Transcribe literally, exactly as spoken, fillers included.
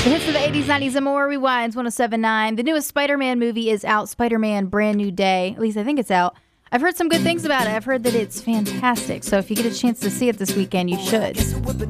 The hits of the eighties, nineties, and more. Rewinds one oh seven point nine. The newest Spider-Man movie is out. Spider-Man Brand New Day. At least I think it's out. I've heard some good things about it. I've heard that it's fantastic. So if you get a chance to see it this weekend, you should.